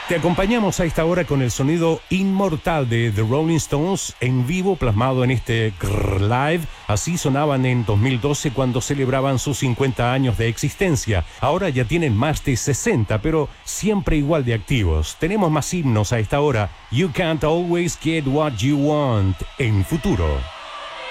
Te acompañamos a esta hora con el sonido inmortal de The Rolling Stones en vivo plasmado en este Grrr Live. Así sonaban en 2012 cuando celebraban sus 50 años de existencia. Ahora ya tienen más de 60, pero siempre igual de activos. Tenemos más himnos a esta hora. You Can't Always Get What You Want en Futuro.